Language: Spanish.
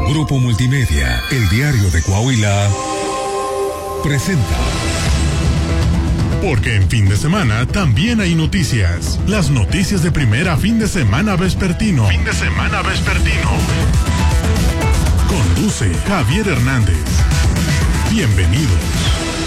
Grupo Multimedia, El Diario de Coahuila, presenta. Porque en fin de semana también hay noticias. Las noticias de primera fin de semana vespertino. Conduce Javier Hernández. Bienvenidos.